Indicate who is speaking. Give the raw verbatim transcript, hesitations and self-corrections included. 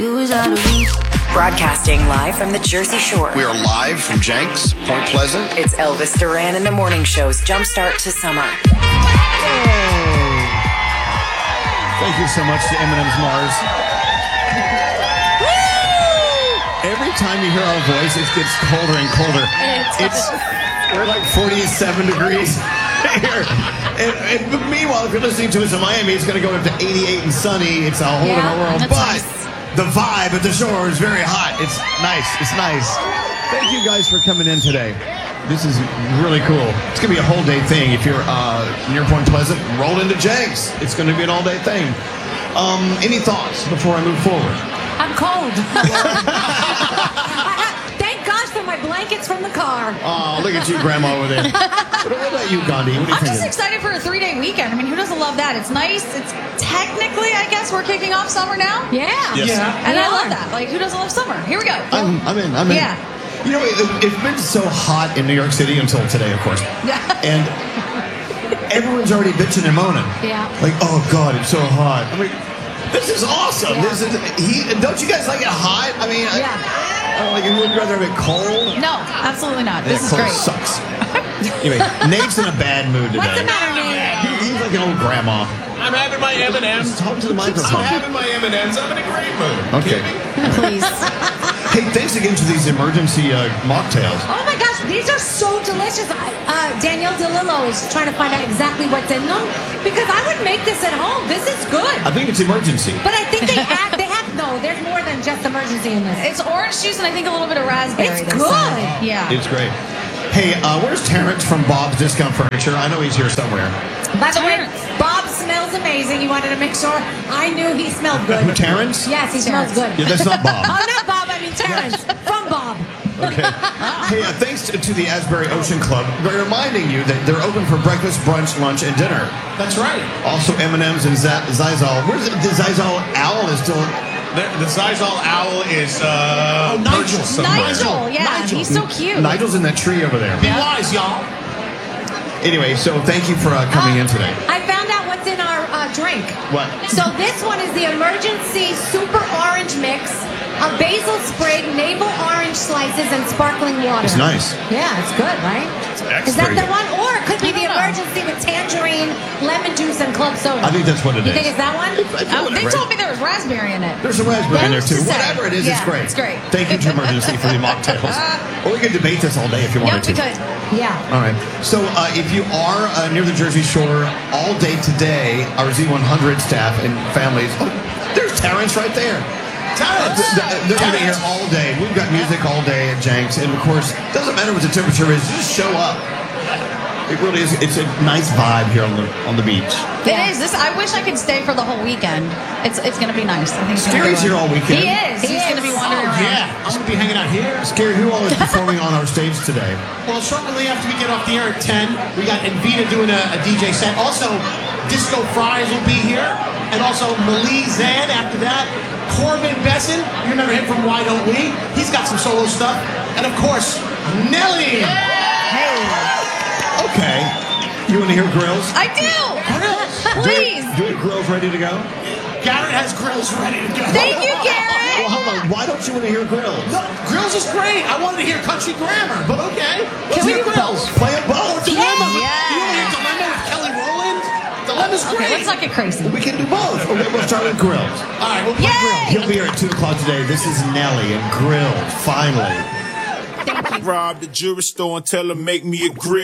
Speaker 1: Broadcasting live from the Jersey Shore.
Speaker 2: We are live from Jenks, Point Pleasant.
Speaker 1: It's Elvis Duran in the Morning Show's Jumpstart to Summer.
Speaker 3: Thank you so much to M and M's Mars. Every time you hear our voice, it gets colder and colder. It's we're like forty-seven degrees here. And, and but meanwhile, if you're listening to us in Miami, it's going to go up to eighty-eight and sunny. It's a whole
Speaker 4: Yeah,
Speaker 3: other world.
Speaker 4: that's
Speaker 3: But
Speaker 4: nice.
Speaker 3: the vibe at the shore is very hot. It's nice. It's nice. Thank you guys for coming in today. This is really cool. It's going to be a whole day thing. If you're uh, near Point Pleasant, roll into Jenks. It's going to be an all day thing. Um, any thoughts before I move forward?
Speaker 4: I'm cold. Thank gosh for my blankets from the car.
Speaker 3: Oh, look at you, Grandma, over there. What about you, Gandhi? What are you
Speaker 5: I'm just
Speaker 3: thinking?
Speaker 5: excited for a three-day weekend. I mean, who doesn't love that? It's nice. It's technically, I guess, we're kicking off summer now.
Speaker 4: Yeah.
Speaker 3: Yes.
Speaker 4: Yeah.
Speaker 5: And
Speaker 4: We
Speaker 5: I
Speaker 4: are.
Speaker 5: love that. Like, who doesn't love summer? Here we go.
Speaker 3: I'm, I'm in. I'm in.
Speaker 5: Yeah.
Speaker 3: You know, it, it's been so hot in New York City until today, of course.
Speaker 5: Yeah.
Speaker 3: And everyone's already bitching and moaning.
Speaker 4: Yeah.
Speaker 3: Like, oh, God, it's so hot. I'm like, this is awesome.
Speaker 4: Yeah.
Speaker 3: This is he. Don't you guys like it hot? I mean, I,
Speaker 4: Yeah.
Speaker 3: I don't like it. Would you rather have it cold?
Speaker 5: No, absolutely not. This
Speaker 3: Yeah,
Speaker 5: is
Speaker 3: cold
Speaker 5: great.
Speaker 3: sucks. Anyway, Nate's in a bad mood today.
Speaker 4: What's the matter, Nate?
Speaker 3: He- He's like an old grandma.
Speaker 6: I'm having my M and M's.
Speaker 3: Talk to the
Speaker 6: I'm
Speaker 3: microphone.
Speaker 6: having my M and M's. I'm in a great mood.
Speaker 3: Okay.
Speaker 5: Please.
Speaker 3: Hey, thanks again to these emergency uh, mocktails.
Speaker 4: Oh my gosh, these are so delicious. I, uh, Danielle DeLillo is trying to find out exactly what's in them because I would make this at home. This is good.
Speaker 3: I think it's emergency.
Speaker 4: But I think they add, they have, no, there's more than just emergency in this.
Speaker 5: It's orange juice and I think a little bit of raspberry.
Speaker 4: It's
Speaker 5: they
Speaker 4: good.
Speaker 5: said. Yeah.
Speaker 3: It's great. Hey, uh, where's Terrence from Bob's Discount Furniture? I know he's here somewhere.
Speaker 4: By the way,
Speaker 5: Terrence.
Speaker 4: Bob smells amazing. He wanted to make sure I knew he smelled good.
Speaker 3: Who, Terrence?
Speaker 4: Yes, he smells good.
Speaker 3: Yeah, that's not Bob.
Speaker 4: Oh, not Bob. I mean Terrence from Bob.
Speaker 3: Okay. Hey, uh, thanks to, to the Asbury Ocean Club. They're reminding you that they're open for breakfast, brunch, lunch, and dinner.
Speaker 6: That's right.
Speaker 3: Also, M and M's and Z- Zizal. Where's the, the Zizal Owl is still...
Speaker 6: The, the Sizal Owl is uh,
Speaker 3: Oh, Nigel.
Speaker 6: perched somewhere.
Speaker 5: Nigel, yeah,
Speaker 3: Nigel.
Speaker 5: he's so cute.
Speaker 3: Nigel's in that tree over there.
Speaker 6: Be wise, y'all.
Speaker 3: Anyway, so thank you for uh, coming in today.
Speaker 4: I found out what's in our uh, drink.
Speaker 3: What?
Speaker 4: So this one is the emergency super orange mix of basil sprig, navel orange slices, and sparkling water.
Speaker 3: It's nice.
Speaker 4: Yeah, it's good, right? Is that
Speaker 3: Very
Speaker 4: the
Speaker 3: good.
Speaker 4: one? Or it could be
Speaker 5: I
Speaker 4: the
Speaker 5: don't know.
Speaker 4: emergency with tangerine, lemon juice, and club soda.
Speaker 3: I think that's what it
Speaker 4: you
Speaker 3: is.
Speaker 4: think it's that one?
Speaker 5: Oh, they
Speaker 3: Right?
Speaker 5: told me there was raspberry in it.
Speaker 3: There's a raspberry in there
Speaker 5: Who's
Speaker 3: too.
Speaker 5: to say?
Speaker 3: Whatever it is, it's
Speaker 5: Yeah,
Speaker 3: great.
Speaker 5: it's great.
Speaker 3: Thank you to Emergency for the mocktails. Or we could debate this all day if you
Speaker 5: Yeah,
Speaker 3: wanted
Speaker 5: we
Speaker 3: to.
Speaker 5: could.
Speaker 4: Yeah.
Speaker 3: All right. So uh, if you are uh, near the Jersey Shore all day today, our Z one hundred staff and families. Oh, there's Terrence right there.
Speaker 6: Terrence.
Speaker 3: They're going to be here all day. We've got music all day at Jenks, and of course, it doesn't matter what the temperature is. Just show up. It really is. It's a nice vibe here on the on the beach.
Speaker 5: It is. This. I wish I could stay for the whole weekend. It's it's going to be nice. I think it's gonna be
Speaker 3: Scary's
Speaker 5: good.
Speaker 3: here all weekend.
Speaker 5: He is.
Speaker 4: He
Speaker 5: He's
Speaker 4: is.
Speaker 5: going to be wandering
Speaker 6: Oh,
Speaker 5: around.
Speaker 6: yeah. I'm going to be hanging out here.
Speaker 3: Scary, who all is performing on our stage today?
Speaker 6: Well, shortly after we get off the air at ten, we got Invita doing a, a D J set. Also, Disco Fries will be here. And also, Malie Zan after that. Corbin Besson, you remember him from Why Don't We? He's got some solo stuff. And of course, Nelly.
Speaker 3: Okay. You want to hear Grills?
Speaker 5: I do. Please.
Speaker 3: Do it, Grills ready to go?
Speaker 6: Garrett has grills ready to go.
Speaker 5: Thank you,
Speaker 3: Well,
Speaker 5: Garrett.
Speaker 3: hold on. Why don't you want to hear Grills?
Speaker 6: No, grills is great. I wanted to hear country grammar, but okay. Let's
Speaker 5: Can we
Speaker 6: hear
Speaker 5: do
Speaker 6: grills.
Speaker 3: Play it both.
Speaker 6: Dilemma. with-
Speaker 5: Yeah.
Speaker 6: You want to hear Dilemma with Kelly Rowland? Dilemma's
Speaker 5: Okay,
Speaker 6: great.
Speaker 5: let's not get crazy.
Speaker 3: We can do both. Okay, we'll start with Grills.
Speaker 6: All right, we'll play
Speaker 5: Yay!
Speaker 6: grills.
Speaker 3: He'll be here at two o'clock today. This is Nelly and Grills, finally.
Speaker 7: Rob the jewelry store and tell her make me a grill.